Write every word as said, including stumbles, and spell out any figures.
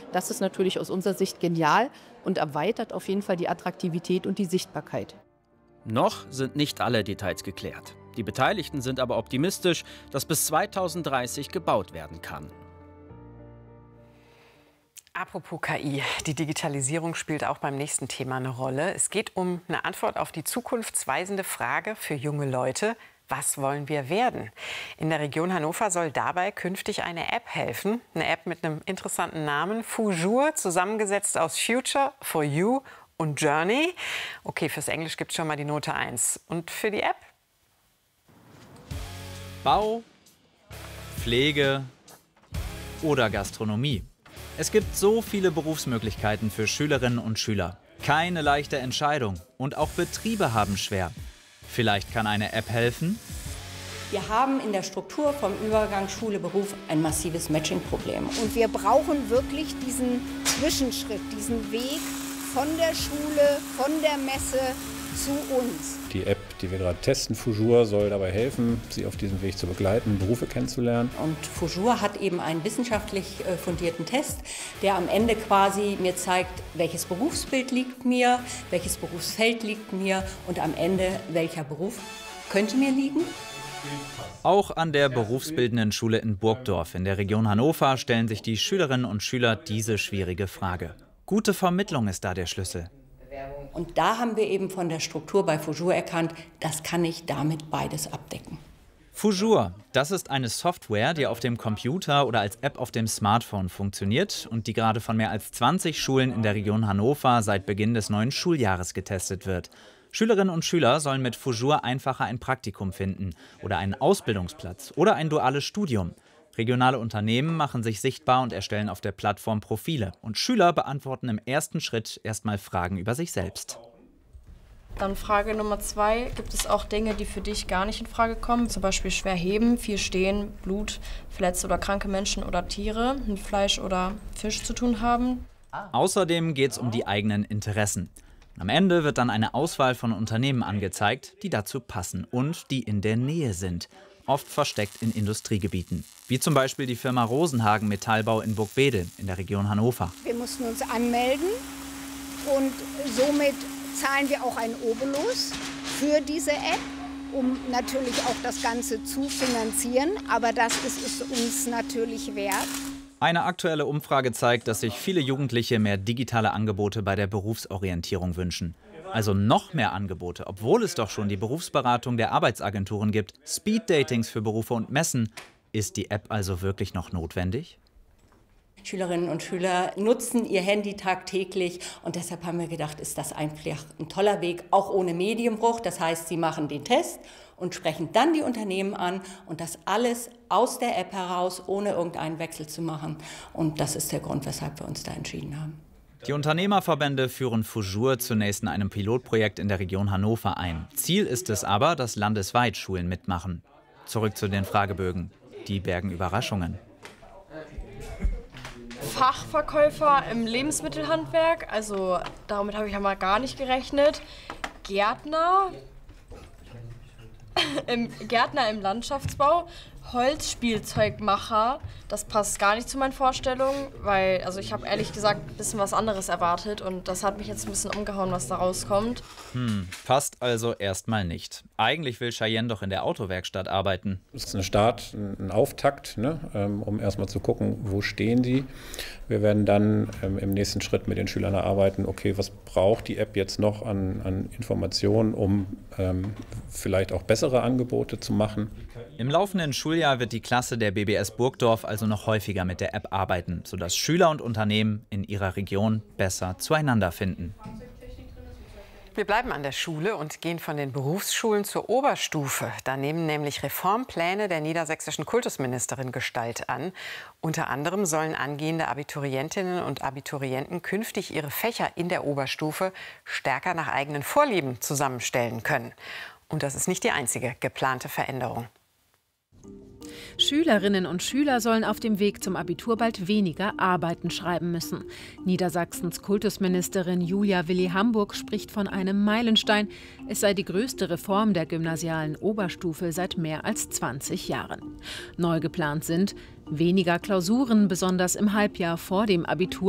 Das ist natürlich aus unserer Sicht genial und erweitert auf jeden Fall die Attraktivität und die Sichtbarkeit. Noch sind nicht alle Details geklärt. Die Beteiligten sind aber optimistisch, dass bis zweitausenddreißig gebaut werden kann. Apropos K I, die Digitalisierung spielt auch beim nächsten Thema eine Rolle. Es geht um eine Antwort auf die zukunftsweisende Frage für junge Leute: Was wollen wir werden? In der Region Hannover soll dabei künftig eine App helfen. Eine App mit einem interessanten Namen, Fujour, zusammengesetzt aus Future, For You und Journey. Okay, fürs Englisch gibt es schon mal die Note eins. Und für die App? Bau, Pflege oder Gastronomie. Es gibt so viele Berufsmöglichkeiten für Schülerinnen und Schüler. Keine leichte Entscheidung. Und auch Betriebe haben schwer. Vielleicht kann eine App helfen? Wir haben in der Struktur vom Übergang Schule-Beruf ein massives Matching-Problem. Und wir brauchen wirklich diesen Zwischenschritt, diesen Weg von der Schule, von der Messe zu uns. Die App, die wir gerade testen, Fujour, soll dabei helfen, Sie auf diesem Weg zu begleiten, Berufe kennenzulernen. Und Fujour hat eben einen wissenschaftlich fundierten Test, der am Ende quasi mir zeigt, welches Berufsbild liegt mir, welches Berufsfeld liegt mir und am Ende welcher Beruf könnte mir liegen. Auch an der berufsbildenden Schule in Burgdorf in der Region Hannover stellen sich die Schülerinnen und Schüler diese schwierige Frage. Gute Vermittlung ist da der Schlüssel. Und da haben wir eben von der Struktur bei Fujour erkannt, das kann ich damit beides abdecken. Fujour, das ist eine Software, die auf dem Computer oder als App auf dem Smartphone funktioniert und die gerade von mehr als zwanzig Schulen in der Region Hannover seit Beginn des neuen Schuljahres getestet wird. Schülerinnen und Schüler sollen mit Fujour einfacher ein Praktikum finden oder einen Ausbildungsplatz oder ein duales Studium. Regionale Unternehmen machen sich sichtbar und erstellen auf der Plattform Profile. Und Schüler beantworten im ersten Schritt erstmal Fragen über sich selbst. Dann Frage Nummer zwei. Gibt es auch Dinge, die für dich gar nicht in Frage kommen? Zum Beispiel schwer heben, viel stehen, Blut, verletzte oder kranke Menschen oder Tiere mit Fleisch oder Fisch zu tun haben? Außerdem geht es um die eigenen Interessen. Am Ende wird dann eine Auswahl von Unternehmen angezeigt, die dazu passen und die in der Nähe sind. Oft versteckt in Industriegebieten. Wie zum Beispiel die Firma Rosenhagen Metallbau in Burgbedel in der Region Hannover. Wir mussten uns anmelden und somit zahlen wir auch einen Obolus für diese App, um natürlich auch das Ganze zu finanzieren. Aber das ist es uns natürlich wert. Eine aktuelle Umfrage zeigt, dass sich viele Jugendliche mehr digitale Angebote bei der Berufsorientierung wünschen. Also noch mehr Angebote, obwohl es doch schon die Berufsberatung der Arbeitsagenturen gibt. Speed-Datings für Berufe und Messen. Ist die App also wirklich noch notwendig? Schülerinnen und Schüler nutzen ihr Handy tagtäglich und deshalb haben wir gedacht, ist das einfach ein toller Weg, auch ohne Medienbruch. Das heißt, sie machen den Test und sprechen dann die Unternehmen an und das alles aus der App heraus, ohne irgendeinen Wechsel zu machen. Und das ist der Grund, weshalb wir uns da entschieden haben. Die Unternehmerverbände führen Fujour zunächst in einem Pilotprojekt in der Region Hannover ein. Ziel ist es aber, dass landesweit Schulen mitmachen. Zurück zu den Fragebögen. Die bergen Überraschungen. Fachverkäufer im Lebensmittelhandwerk, also damit habe ich ja mal gar nicht gerechnet. Gärtner, im, Gärtner im Landschaftsbau, Holzspielzeugmacher, das passt gar nicht zu meinen Vorstellungen, weil also ich habe ehrlich gesagt ein bisschen was anderes erwartet und das hat mich jetzt ein bisschen umgehauen, was da rauskommt. Hm, passt also erstmal nicht. Eigentlich will Cheyenne doch in der Autowerkstatt arbeiten. Das ist ein Start, ein Auftakt, ne, um erstmal zu gucken, wo stehen sie. Wir werden dann ähm, im nächsten Schritt mit den Schülern erarbeiten, okay, was braucht die App jetzt noch an, an Informationen, um ähm, vielleicht auch bessere Angebote zu machen. Im laufenden Schuljahr wird die Klasse der B B S Burgdorf also noch häufiger mit der App arbeiten, sodass Schüler und Unternehmen in ihrer Region besser zueinander finden. Wir bleiben an der Schule und gehen von den Berufsschulen zur Oberstufe. Da nehmen nämlich Reformpläne der niedersächsischen Kultusministerin Gestalt an. Unter anderem sollen angehende Abiturientinnen und Abiturienten künftig ihre Fächer in der Oberstufe stärker nach eigenen Vorlieben zusammenstellen können. Und das ist nicht die einzige geplante Veränderung. Schülerinnen und Schüler sollen auf dem Weg zum Abitur bald weniger Arbeiten schreiben müssen. Niedersachsens Kultusministerin Julia Willi-Hamburg spricht von einem Meilenstein. Es sei die größte Reform der gymnasialen Oberstufe seit mehr als zwanzig Jahren. Neu geplant sind weniger Klausuren, besonders im Halbjahr vor dem Abitur.